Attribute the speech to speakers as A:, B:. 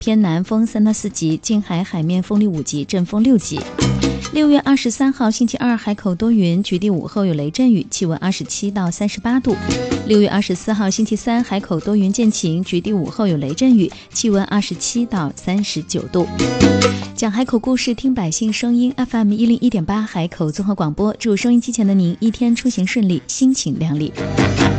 A: 偏南风3到4级，近海海面风力5级，阵风6级。6月23号星期二，海口多云，局地午后有雷阵雨，气温27到38度。6月24号星期三，海口多云见晴，局地午后有雷阵雨，气温27到39度。讲海口故事，听百姓声音 FM 101.8海口综合广播，祝收音机前的您一天出行顺利，心情亮丽。